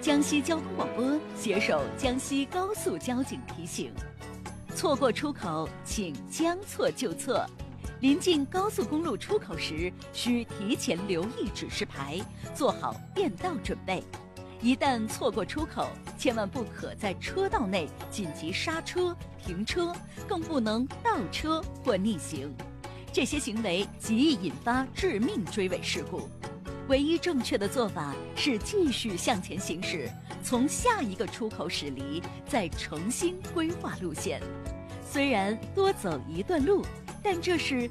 江西交通广播携手江西高速交警提醒：错过出口，请将错就错。临近高速公路出口时，需提前留意指示牌，做好变道准备。一旦错过出口，千万不可在车道内紧急刹车、停车，更不能倒车或逆行。这些行为极易引发致命追尾事故。唯一正确的做法是继续向前行驶，从下一个出口驶离，再重新规划路线。虽然多走一段路，但这是